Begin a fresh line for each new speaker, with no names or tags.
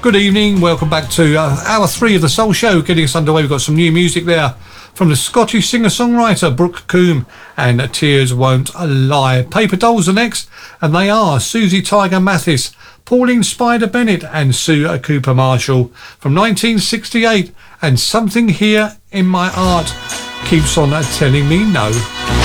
Good evening, welcome back to hour 3 of the Soul Show. Getting us underway, we've got some new music there from the Scottish singer-songwriter Brooke Coombe and Tears Won't Lie. Paper Dolls are next, and they are Susie Tiger Mathis, Pauline Spider Bennett and Sue Cooper Marshall from 1968, and Something Here in My Heart Keeps on Telling Me No.